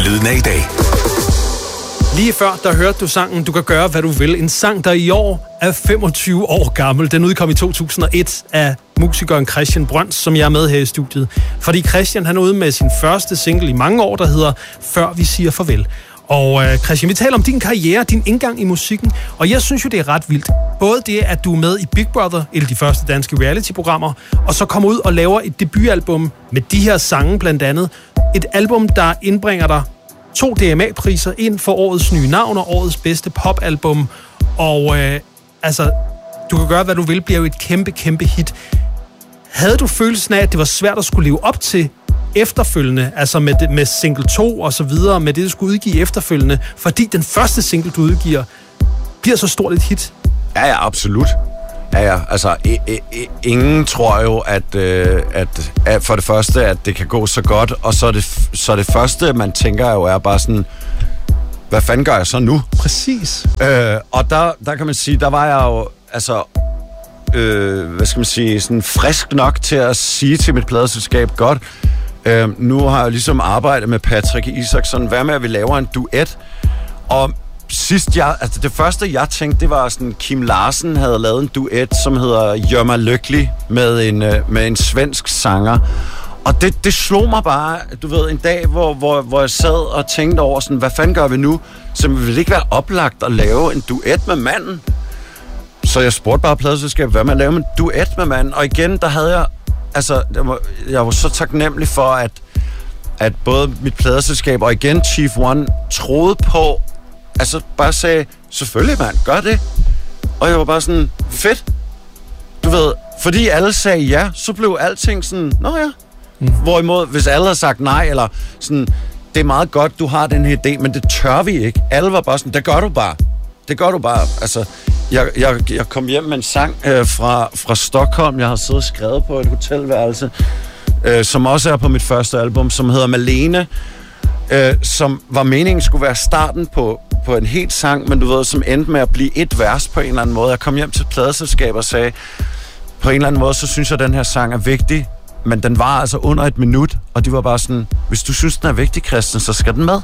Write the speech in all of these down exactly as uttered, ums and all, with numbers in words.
Lyden af i dag. Lige før, der hørte du sangen Du kan gøre, hvad du vil. En sang, der i år er femogtyve år gammel. Den udkom i to tusind og et af musikeren Christian Brøns, som jeg er med her i studiet. Fordi Christian, han er ude med sin første single i mange år, der hedder Før vi siger farvel. Og øh, Christian, vi taler om din karriere, din indgang i musikken, og jeg synes jo, det er ret vildt. Både det, at du er med i Big Brother, et af de første danske reality-programmer, og så kommer ud og laver et debutalbum med de her sange blandt andet. Et album, der indbringer dig to D M A-priser ind for årets nye navn og årets bedste popalbum. Og øh, altså, Du kan gøre, hvad du vil, bliver jo et kæmpe, kæmpe hit. Havde du følelsen af, at det var svært at skulle leve op til efterfølgende, altså med, det, med single to og så videre, med det, du skulle udgive efterfølgende, fordi den første single, du udgiver, bliver så stort et hit? Ja, ja, absolut. Ja, ja. Altså, i, i, ingen tror jo, at, øh, at, at for det første, at det kan gå så godt, og så det, så det første, man tænker jo, er bare sådan, hvad fanden gør jeg så nu? Præcis. Øh, og der, der kan man sige, der var jeg jo, altså, øh, hvad skal man sige, sådan frisk nok til at sige til mit pladeselskab, godt, øh, nu har jeg ligesom arbejdet med Patrick Isaksson, hvad med, at vi laver en duet? Og sidst jeg, altså det første jeg tænkte, det var sådan, Kim Larsen havde lavet en duet, som hedder Gør mig lykkelig, med en, med en svensk sanger. Og det, det slog mig bare, du ved, en dag, hvor, hvor, hvor jeg sad og tænkte over sådan, hvad fanden gør vi nu? Så ville det ikke være oplagt at lave en duet med manden? Så jeg spurgte bare pladeselskabet, hvad man lavede en duet med manden? Og igen, der havde jeg, altså, jeg var, jeg var så taknemmelig for, at, at både mit pladeselskab og igen Chief One troede på, altså bare sagde, selvfølgelig mand, gør det. Og jeg var bare sådan, fedt. Du ved, fordi alle sagde ja, så blev alting sådan, nå ja. Mm. Hvorimod, hvis alle havde sagt nej, eller sådan, det er meget godt, du har den her idé, men det tør vi ikke. Alle var bare sådan, det gør du bare. Det gør du bare. Altså, jeg, jeg, jeg kom hjem med en sang øh, fra, fra Stockholm, jeg har siddet og skrevet på et hotelværelse, øh, som også er på mit første album, som hedder Malene, øh, som var meningen skulle være starten på, på en helt sang, men du ved, som endte med at blive et vers på en eller anden måde. Jeg kom hjem til pladeselskab og sagde, på en eller anden måde, så synes jeg, at den her sang er vigtig, men den var altså under et minut, og de var bare sådan, hvis du synes, den er vigtig, Christian, så skal den med.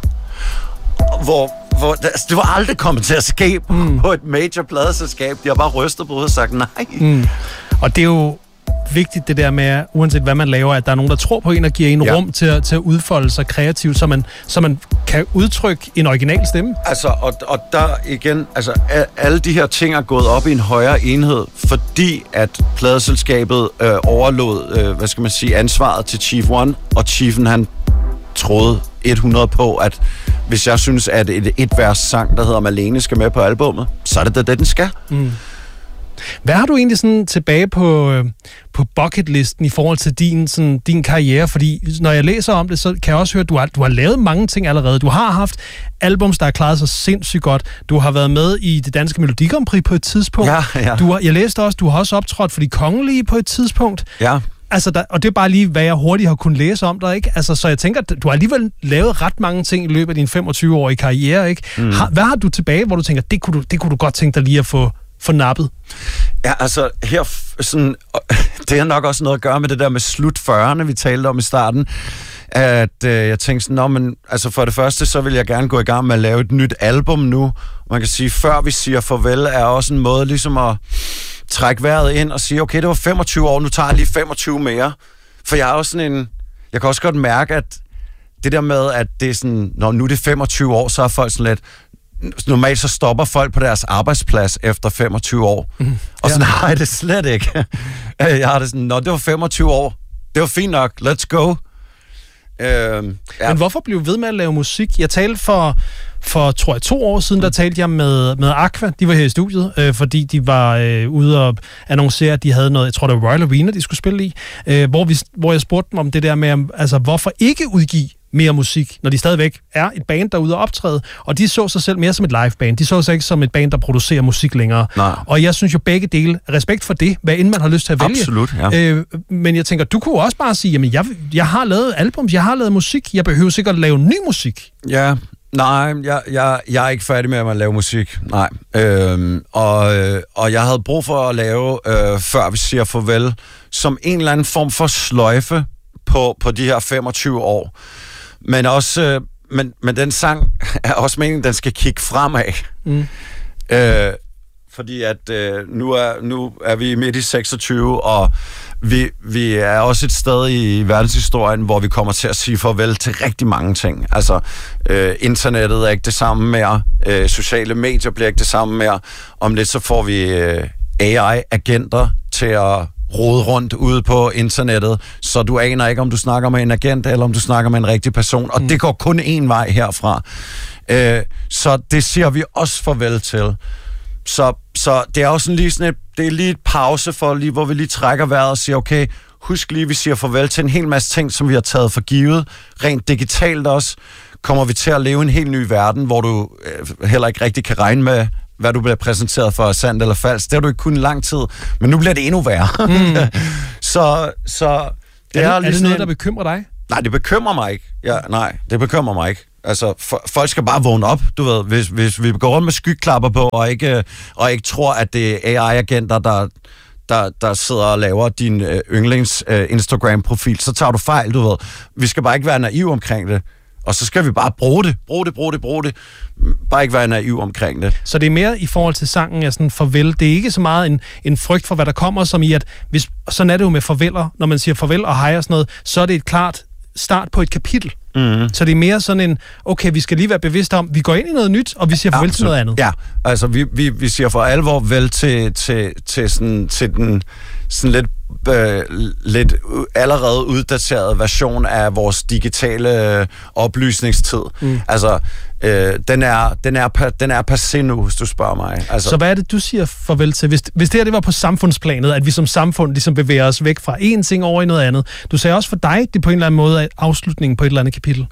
Hvor, hvor altså, det var aldrig kommet til at ske på, mm. på et major pladeselskab. De har bare rystet på og sagt nej. Mm. Og det er jo vigtigt det der med, uanset hvad man laver, at der er nogen, der tror på en og giver en ja. rum til at, til at udfolde sig kreativt, så man, så man kan udtrykke en original stemme. Altså, og, og der igen, altså, alle de her ting er gået op i en højere enhed, fordi at pladeselskabet øh, overlod, øh, hvad skal man sige, ansvaret til Chief One, og Chiefen, han troede hundrede på, at hvis jeg synes, at et, et vers sang, der hedder Malene, skal med på albummet, så er det det, det den skal. Mm. Hvad har du egentlig sådan tilbage på, på bucketlisten i forhold til din, sådan, din karriere? Fordi når jeg læser om det, så kan jeg også høre, at du har, du har lavet mange ting allerede. Du har haft albums, der har klaret sig sindssygt godt. Du har været med i det danske Melodi Grand Prix på et tidspunkt. Ja, ja. Du har, jeg læste også, du har også optrådt for De Kongelige på et tidspunkt. Ja. Altså, der, og det er bare lige, hvad jeg hurtigt har kunnet læse om dig, ikke? Altså, så jeg tænker, at du har alligevel lavet ret mange ting i løbet af din femogtyve-årige karriere, ikke? Mm. Har, hvad har du tilbage, hvor du tænker, det kunne du, det kunne du godt tænke dig lige at få for nappet? Ja, altså, her, sådan, det har nok også noget at gøre med det der med slut fyrrerne, vi talte om i starten, at øh, jeg tænkte sådan, nå, men altså for det første, så vil jeg gerne gå i gang med at lave et nyt album nu. Man kan sige, før vi siger farvel, er også en måde ligesom at trække vejret ind og sige, okay, det var femogtyve år, nu tager jeg lige femogtyve mere. For jeg er også sådan en, jeg kan også godt mærke, at det der med, at det er sådan, når nu er det femogtyve år, så er folk sådan lidt, normalt så stopper folk på deres arbejdsplads efter femogtyve år. Mm, og sådan ja. har jeg det slet ikke. Jeg har det sådan, nå, det var femogtyve år. Det var fint nok. Let's go. Øhm, ja. Men hvorfor blev ved med at lave musik? Jeg talte for, for tror jeg, to år siden, mm. der talte jeg med, med Aqua. De var her i studiet, øh, fordi de var øh, ude og annoncere, at de havde noget, jeg tror, det var Royal Arena, de skulle spille i, øh, hvor, vi, hvor jeg spurgte dem om det der med, altså, hvorfor ikke udgive mere musik, når de stadigvæk er et band, der er ude og optræde, og de så sig selv mere som et liveband. De så sig ikke som et band, der producerer musik længere. Nej. Og jeg synes jo begge dele, respekt for det, hvad end man har lyst til at vælge. Absolut, ja. Øh, men jeg tænker, du kunne også bare sige, jamen, jeg, jeg har lavet albums, jeg har lavet musik, jeg behøver sikkert at lave ny musik. Ja, nej, jeg, jeg, jeg er ikke færdig med at lave musik, nej. Øhm, og, øh, og jeg havde brug for at lave, øh, før vi siger farvel, som en eller anden form for sløjfe på, på de her femogtyve år. Men også, øh, men, men den sang er også meningen, den skal kigge fremad. Mm. Øh, fordi at øh, nu, er, nu er vi midt i seksogtyve, og vi, vi er også et sted i verdenshistorien, hvor vi kommer til at sige farvel til rigtig mange ting. Altså, øh, internettet er ikke det samme mere, øh, sociale medier bliver ikke det samme mere. Om lidt så får vi øh, A I-agenter til at rode rundt ude på internettet, så du aner ikke, om du snakker med en agent, eller om du snakker med en rigtig person, og mm. det går kun én vej herfra. Øh, så det siger vi også farvel til. Så, så det er også sådan lige sådan et, det er lige et pause for, lige, hvor vi lige trækker vejret og siger, okay, husk lige, vi siger farvel til en hel masse ting, som vi har taget for givet. Rent digitalt også kommer vi til at leve i en helt ny verden, hvor du øh, heller ikke rigtig kan regne med, hvad du bliver præsenteret for, sandt eller falsk. Det har du ikke kun en lang tid, men nu bliver det endnu værre. Mm. så, så det er, er, det, er det noget, der bekymrer dig? Nej, det bekymrer mig ikke. Ja, nej, det bekymrer mig ikke. Altså, for, folk skal bare vågne op, du ved. Hvis, hvis vi går rundt med skyklapper på, og ikke, og ikke tror, at det er A I-agenter, der, der, der sidder og laver din øh, yndlings øh, Instagram-profil, så tager du fejl, du ved. Vi skal bare ikke være naive omkring det. Og så skal vi bare bruge det, bruge det, bruge det, bruge det. Bare ikke være naiv omkring det. Så det er mere i forhold til sangen af sådan farvel. Det er ikke så meget en, en frygt for, hvad der kommer, som i at, hvis, sådan er det jo med farveler, når man siger farvel og hej og sådan noget, så er det et klart start på et kapitel. Mm-hmm. Så det er mere sådan en, okay, vi skal lige være bevidste om, vi går ind i noget nyt, og vi siger farvel ja, til noget andet. Ja, altså vi, vi, vi siger for alvor vel til, til, til, sådan, til den sådan lidt, øh, lidt allerede uddaterede version af vores digitale øh, oplysningstid. Mm. Altså, øh, den er, den er, den er passé nu, hvis du spørger mig. Altså, så hvad er det, du siger farvel til? Hvis, hvis det her det var på samfundsplanet, at vi som samfund ligesom bevæger os væk fra én ting over i noget andet. Du sagde også for dig, det på en eller anden måde er afslutningen på et eller andet kapitel.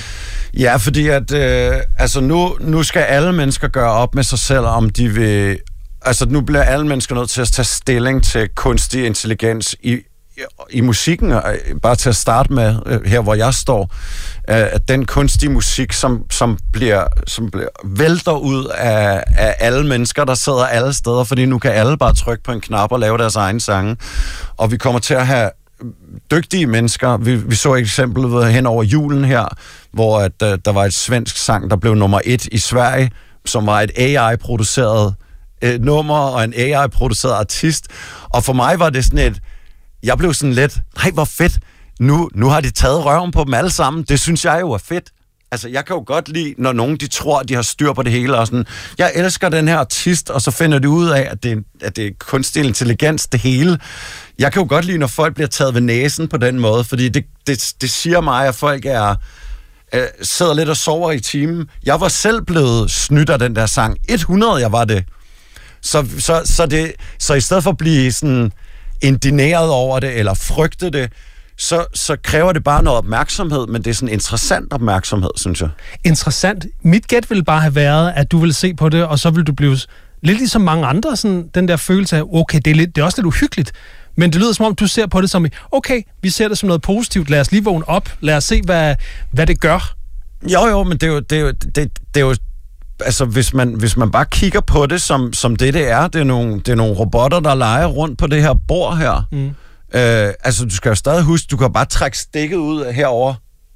Ja, fordi at øh, altså nu, nu skal alle mennesker gøre op med sig selv, om de vil. Altså nu bliver alle mennesker nødt til at tage stilling til kunstig intelligens i, i, i musikken, bare til at starte med, her hvor jeg står, at den kunstige musik, som, som, bliver, som bliver vælter ud af, af alle mennesker, der sidder alle steder, fordi nu kan alle bare trykke på en knap og lave deres egen sange. Og vi kommer til at have dygtige mennesker. Vi, vi så et eksempel hen over julen her, hvor at, uh, der var et svensk sang, der blev nummer et i Sverige, som var et A I-produceret uh, nummer og en A I-produceret artist. Og for mig var det sådan et, jeg blev sådan lidt, nej hvor fedt, nu, nu har de taget røven på dem alle sammen. Det synes jeg jo er fedt. Altså, jeg kan jo godt lide, når nogen de tror, de har styr på det hele, og sådan, jeg elsker den her artist, og så finder de ud af, at det, er, at det er kunstig intelligens, det hele. Jeg kan jo godt lide, når folk bliver taget ved næsen på den måde, fordi det, det, det siger mig, at folk er, øh, sidder lidt og sover i timen. Jeg var selv blevet snydt af den der sang. hundrede, jeg var det. Så, så, så, det, så i stedet for at blive sådan indigneret over det, eller frygte det, Så, så kræver det bare noget opmærksomhed, men det er sådan en interessant opmærksomhed, synes jeg. Interessant. Mit gæt ville bare have været, at du ville se på det, og så ville du blive lidt ligesom mange andre, sådan den der følelse af, okay, det er, lidt, det er også lidt uhyggeligt, men det lyder som om, du ser på det som, okay, vi ser det som noget positivt, lad os lige vågne op, lad os se, hvad, hvad det gør. Jo, jo, men det er jo, det er jo, det, det er jo altså, hvis man, hvis man bare kigger på det, som, som det, det er, det er, nogle, det er nogle robotter, der leger rundt på det her bord her. Mm. Øh, altså, du skal jo stadig huske, du kan bare trække stikket ud herover,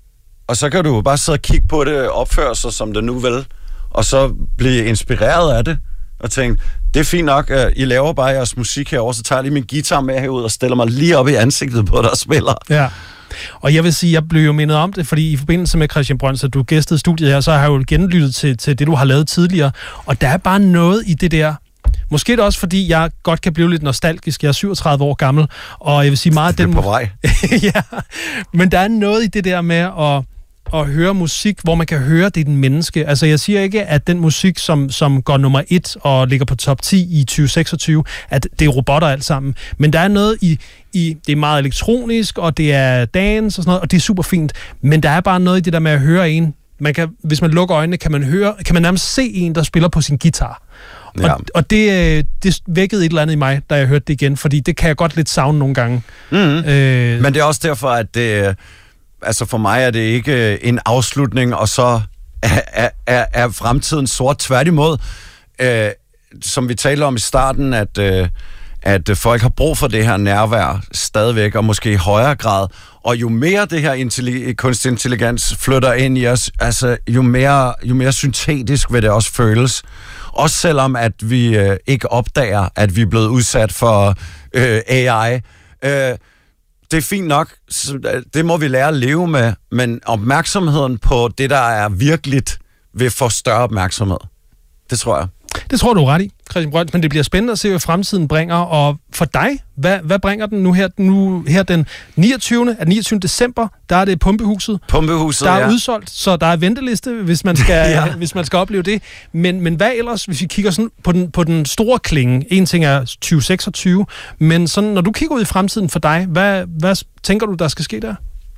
og så kan du bare sidde og kigge på det, opføre sig, som det nu vil, og så blive inspireret af det, og tænke, det er fint nok, at I laver bare jeres musik herover, så tager jeg lige min guitar med herud og stiller mig lige op i ansigtet på dig og spiller. Ja. Og jeg vil sige, jeg blev jo mindet om det, fordi i forbindelse med Christian Brøns, at du gæstede studiet her, så har jeg jo genlyttet til, til det, du har lavet tidligere, og der er bare noget i det der. Måske er det også, fordi jeg godt kan blive lidt nostalgisk. Jeg er syvogtredive år gammel, og jeg vil sige meget... Det er den på vej. Ja, men der er noget i det der med at, at høre musik, hvor man kan høre, det er den menneske. Altså, jeg siger ikke, at den musik, som, som går nummer et og ligger på top ti i tyve seksogtyve, at det er robotter alt sammen. Men der er noget i... i det er meget elektronisk, og det er dance og sådan noget, og det er super fint. Men der er bare noget i det der med at høre en. Man kan, hvis man lukker øjnene, kan man høre, kan man nærmest se en, der spiller på sin guitar. Ja. Og, og det, det vækkede et eller andet i mig, da jeg hørte det igen, fordi det kan jeg godt lidt savne nogle gange. Mm-hmm. Øh, Men det er også derfor, at det, altså for mig er det ikke en afslutning, og så er, er, er, er fremtiden sort. Tværtimod, øh, som vi talte om i starten, at, øh, at folk har brug for det her nærvær stadigvæk, og måske i højere grad. Og jo mere det her intelli- kunstig intelligens flytter ind i os, altså jo mere, jo mere syntetisk vil det også føles. Også selvom, at vi øh, ikke opdager, at vi er blevet udsat for øh, A I. Øh, det er fint nok, det må vi lære at leve med, men opmærksomheden på det, der er virkeligt, vil få større opmærksomhed. Det tror jeg. Det tror du er ret i, Christian Brøns, men det bliver spændende at se, hvad fremtiden bringer. Og for dig, hvad, hvad bringer den nu her, nu her den niogtyvende af niogtyvende december? Der er det Pumpehuset. Pumpehuset, Der er ja. udsolgt, så der er venteliste, hvis man skal, ja. hvis man skal opleve det. Men, men hvad ellers, hvis vi kigger sådan på, den, på den store klinge? En ting er tyve seksogtyve, men sådan, når du kigger ud i fremtiden for dig, hvad, hvad tænker du, der skal ske der?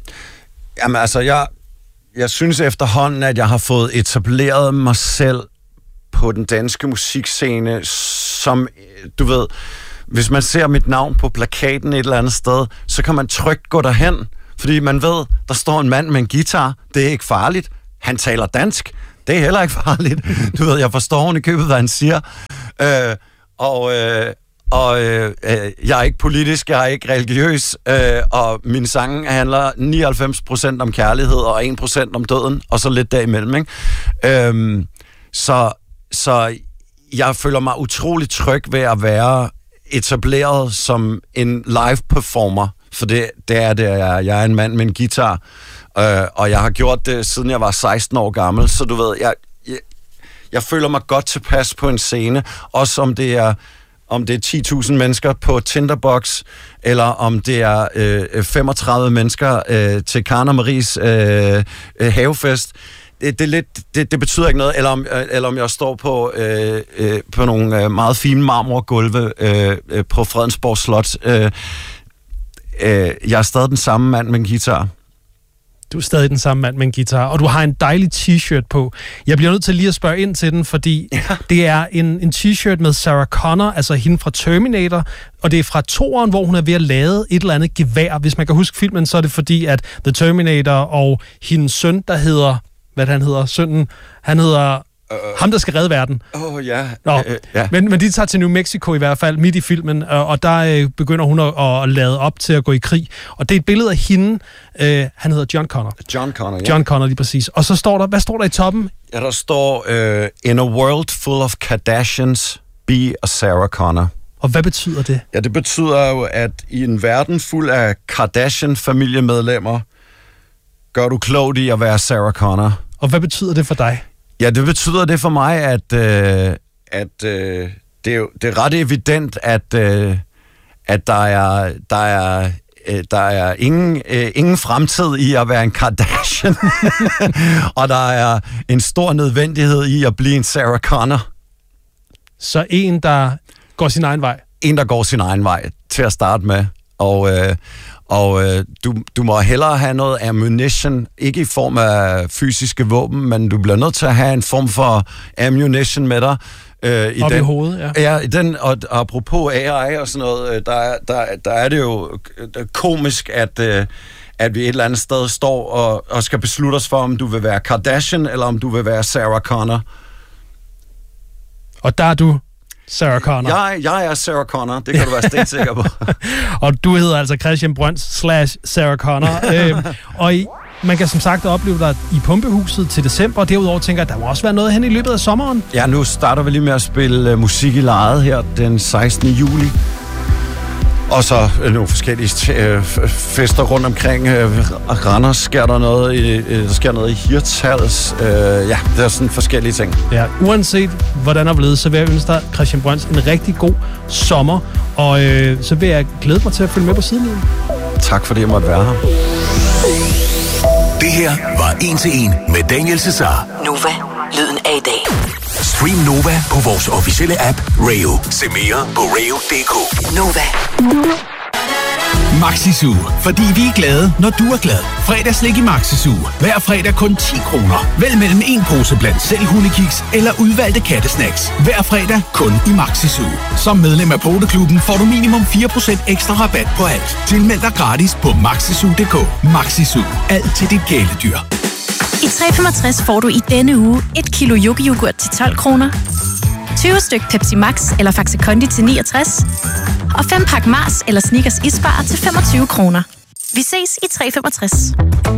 Jamen altså, jeg, jeg synes efterhånden, at jeg har fået etableret mig selv på den danske musikscene, som, du ved, hvis man ser mit navn på plakaten et eller andet sted, så kan man trygt gå derhen, fordi man ved, der står en mand med en guitar, det er ikke farligt, han taler dansk, det er heller ikke farligt, du ved, jeg forstår oven i købet, hvad han siger, øh, og, øh, og øh, jeg er ikke politisk, jeg er ikke religiøs, øh, og mine sange handler nioghalvfems procent om kærlighed, og en procent om døden, og så lidt derimellem, ikke? Øh, så Så jeg føler mig utrolig tryg ved at være etableret som en live-performer, for det, det er det, jeg er. Jeg er en mand med en guitar, øh, og jeg har gjort det, siden jeg var seksten år gammel, så du ved, jeg, jeg, jeg føler mig godt tilpas på en scene, også om det er, om det er ti tusind mennesker på Tinderbox, eller om det er øh, femogtredive mennesker øh, til Karen og Maries øh, øh, havefest. Det, det, er lidt, det, det betyder ikke noget, eller om, eller om jeg står på, øh, øh, på nogle øh, meget fine marmorgulve øh, øh, på Fredensborg Slot. Øh, øh, jeg er stadig den samme mand med en guitar. Du er stadig den samme mand med en guitar, og du har en dejlig t-shirt på. Jeg bliver nødt til lige at spørge ind til den, fordi ja. det er en, en t-shirt med Sarah Connor, altså hende fra Terminator, og det er fra toeren, hvor hun er ved at lade et eller andet gevær. Hvis man kan huske filmen, så er det fordi, at The Terminator og hendes søn, der hedder... hvad han hedder, sønnen, han hedder uh, ham, der skal redde verden. Åh, oh, ja. Nå, uh, ja. Men, men de tager til New Mexico i hvert fald, midt i filmen, og, og der øh, begynder hun at, at lade op til at gå i krig. Og det er et billede af hende, øh, han hedder John Connor. John Connor, ja. John Connor, lige præcis. Og så står der, hvad står der i toppen? Ja, der står, uh, in a world full of Kardashians, be a Sarah Connor. Og hvad betyder det? Ja, det betyder jo, at i en verden fuld af Kardashian-familiemedlemmer, gør du klogt i at være Sarah Connor. Og hvad betyder det for dig? Ja, det betyder det for mig, at, øh, at øh, det, er jo, det er ret evident, at, øh, at der er, der er, øh, der er ingen, øh, ingen fremtid i at være en Kardashian. Og der er en stor nødvendighed i at blive en Sarah Connor. Så en, der går sin egen vej? En, der går sin egen vej til at starte med. Og... Øh, Og øh, du, du må hellere have noget ammunition, ikke i form af fysiske våben, men du bliver nødt til at have en form for ammunition med dig. Øh, i Op den, i hovedet, ja. Ja, i den, og, og apropos A I og sådan noget, der, der, der er det jo komisk, at, øh, at vi et eller andet sted står og, og skal beslutte os for, om du vil være Kardashian, eller om du vil være Sarah Connor. Og der er du... Sarah Connor. Jeg, jeg er Sarah Connor, det kan du være stensikker på. Og du hedder altså Christian Brøns slash Sarah Connor. øhm, og i, man kan som sagt opleve dig i Pumpehuset til december, og derudover tænker jeg, at der må også være noget hen i løbet af sommeren. Ja, nu starter vi lige med at spille uh, musik i lejet her den sekstende juli. Og så øh, nogle forskellige øh, fester rundt omkring. Øh, Randers sker der noget, i, øh, der sker noget i Hirtshals. Øh, ja, det er sådan forskellige ting. Ja, uanset hvordan der er blevet, så vil jeg ønske dig, Christian Brøns, en rigtig god sommer. Og øh, så vil jeg glæde mig til at følge med på sidelinjen. Tak fordi jeg måtte være her. Det her var En til En med Daniel Cesar. Nova, lyden af i dag. Stream Nova på vores officielle app Rayo. Se mere på rayo punktum d k. Nova. Maxi-Zoo, fordi vi er glade, når du er glad. Fredagslik i Maxi-Zoo. Hver fredag kun ti kroner. Vælg mellem en pose blandt selv hundekiks eller udvalgte kattesnacks. Hver fredag kun i Maxi-Zoo. Som medlem af Poteklubben får du minimum fire procent ekstra rabat på alt. Tilmeld dig gratis på maxizoo punktum d k. Maxi-Zoo. Alt til dit kæledyr. I tre komma femogtres får du i denne uge et kilo yoghurt til tolv kroner. tyve styk Pepsi Max eller Faxe Kondi til niogtres. Og fem pak Mars eller Snickers Isbar til femogtyve kroner. Vi ses i tre femogtres.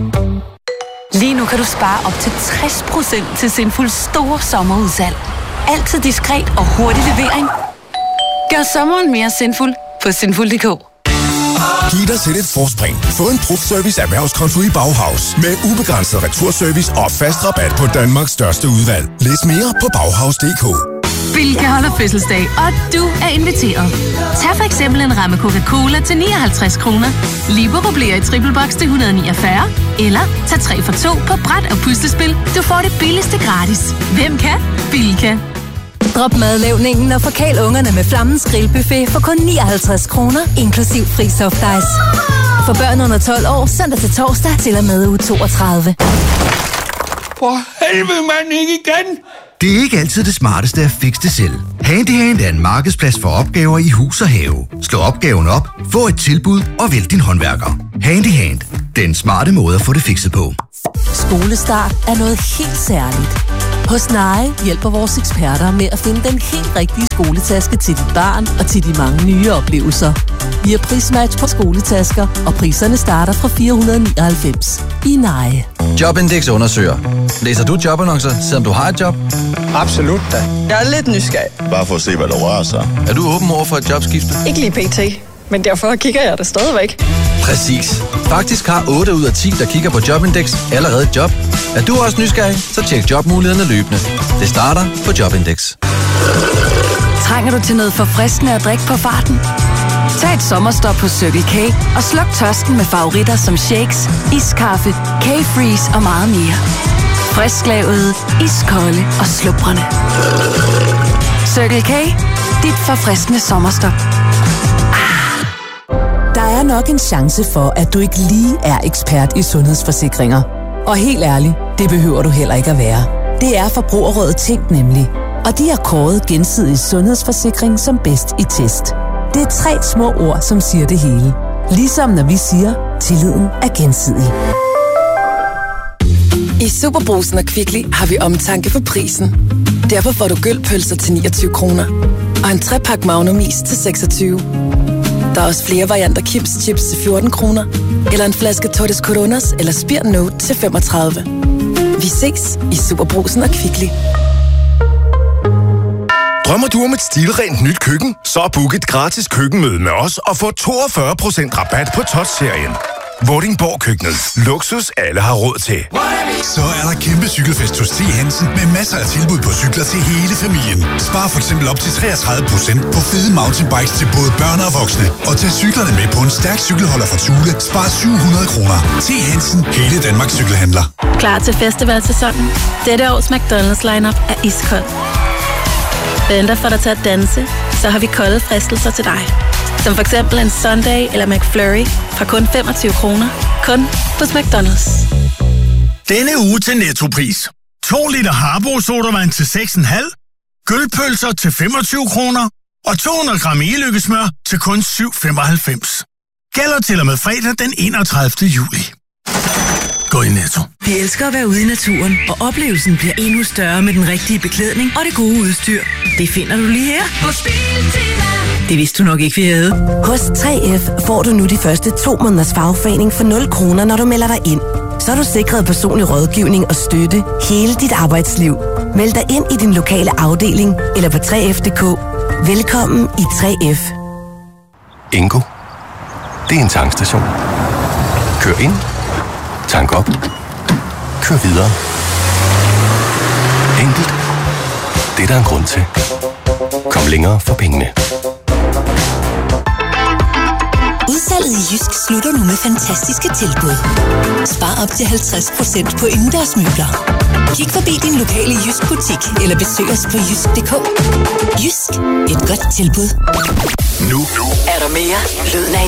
Lige nu kan du spare op til tres procent til Sinfuls store sommerudsalg. Altid diskret og hurtig levering. Gør sommeren mere sinful på sinful punktum d k. Giv dig selv et forspring. Få en Prof-service erhvervskonto i Bauhaus med ubegrænset returservice og fast rabat på Danmarks største udvalg. Læs mere på bauhaus punktum d k. Bilka holder fødselsdag, og du er inviteret. Tag for eksempel en ramme Coca-Cola til nioghalvtreds kroner. Libo rublerer i triple box til et hundrede og niogfyrre. Eller tag tre for to på bræt og puslespil. Du får det billigste gratis. Hvem kan? Bilka. Drop madlavningen og forkæl ungerne med Flammens Grillbuffet for kun nioghalvtreds kroner, inklusiv fri soft ice. For børn under tolv år, søndag til torsdag til og med uge toogtredive. For helvede, mand, ikke igen! Det er ikke altid det smarteste at fikse det selv. Handyhand er en markedsplads for opgaver i hus og have. Slå opgaven op, få et tilbud og vælg din håndværker. Handyhand. Den smarte måde at få det fikset på. Skolestart er noget helt særligt. Hos Neje hjælper vores eksperter med at finde den helt rigtige skoletaske til dit barn og til de mange nye oplevelser. Vi har prismatch på skoletasker, og priserne starter fra fire hundrede og nioghalvfems. I Neje. Jobindex undersøger. Læser du jobannoncer, selvom du har et job? Absolut da. Jeg er lidt nysgerrig. Bare for at se, hvad der rører sig. Er du åben over for et jobskifte? Ikke lige pt. Men derfor kigger jeg det stadigvæk. Præcis. Faktisk har otte ud af ti, der kigger på Jobindex, allerede et job. Er du også nysgerrig, så tjek jobmulighederne løbende. Det starter på Jobindex. Trænger du til noget forfriskende at drikke på farten? Tag et sommerstop på Circle K og sluk tørsten med favoritter som shakes, iskaffe, K-Freeze og meget mere. Frisklavet, iskolde og slubrende. Circle K, dit forfriskende sommerstop. Der er nok en chance for, at du ikke lige er ekspert i sundhedsforsikringer. Og helt ærligt, det behøver du heller ikke at være. Det er Forbrugerrådet Tænk nemlig. Og de har kåret gensidig sundhedsforsikring som bedst i test. Det er tre små ord, som siger det hele. Ligesom når vi siger, tilliden er gensidig. I Superbrugsen og Kvickly har vi omtanke for prisen. Derfor får du gølpølser til niogtyve kroner. Og en trepak Magnum is til seksogtyve. Der er også flere varianter Kims Chips til fjorten kroner. Eller en flaske Tortes Coronas eller Spir Note til femogtredive. Vi ses i Superbrugsen og Kvickly. Drømmer du om et stilrent nyt køkken? Så book et gratis køkkenmøde med os og få toogfyrre procent rabat på Touch-serien. Vordingborg Køkkenet. Luksus alle har råd til. Så er der kæmpe cykelfest hos T. Hansen med masser af tilbud på cykler til hele familien. Spar for eksempel op til treogtredive procent på fede mountainbikes til både børn og voksne. Og tag cyklerne med på en stærk cykelholder fra Thule. Spar syv hundrede kroner. T. Hansen. Hele Danmarks cykelhandler. Klar til festivalsæsonen. Dette års McDonald's lineup er iskold. Venter for dig til at danse, så har vi kolde fristelser til dig. Som for eksempel en Sunday eller McFlurry fra kun femogtyve kroner. Kun hos McDonald's. Denne uge til Nettopris. to liter Harbo sodavand til seks komma fem, gølpølser til femogtyve kroner og to hundrede gram e-lykkesmør til kun syv femoghalvfems. Gælder til og med fredag den enogtredivte juli. Gå i Netto. Vi elsker at være ude i naturen, og oplevelsen bliver endnu større med den rigtige beklædning og det gode udstyr. Det finder du lige her. Det vidste du nok ikke, vi havde. Hos tre F får du nu de første to måneders fagforening for nul kroner, når du melder dig ind. Så er du sikret personlig rådgivning og støtte hele dit arbejdsliv. Meld dig ind i din lokale afdeling eller på tre F punktum d k. Velkommen i tre F. Ingo. Det er en tankstation. Kør ind. Tank op. Kør videre. Enkelt. Det er der en grund til. Kom længere for pengene. Udsalget i Jysk slutter nu med fantastiske tilbud. Spar op til halvtreds procent på indendørsmøbler. Kig forbi din lokale Jysk butik eller besøg os på jysk punktum d k. Jysk. Et godt tilbud. Nu er der mere Lyden af i